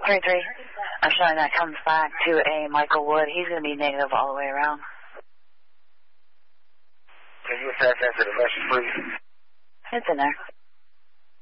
3-3. I'm showing that comes back to a Michael Wood. He's going to be negative all the way around. Can you attach that to the message, please? It's in there.